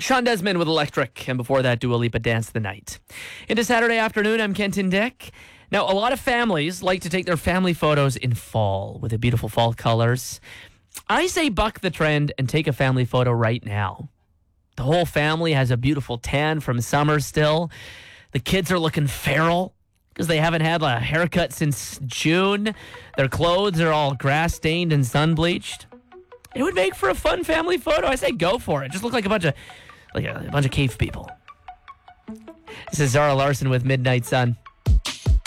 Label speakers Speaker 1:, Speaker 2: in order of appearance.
Speaker 1: Sean Desmond with Electric, and before that, Dua Lipa, Dance the Night. Into Saturday afternoon, I'm Kenton Dick. Now, a lot of families like to take their family photos in fall with the beautiful fall colors. I say buck the trend and take a family photo right now. The whole family has a beautiful tan from summer still. The kids are looking feral because they haven't had a haircut since June. Their clothes are all grass stained and sun bleached. It would make for a fun family photo. I say go for it. Just look like a bunch of cave people. This is Zara Larson with Midnight Sun.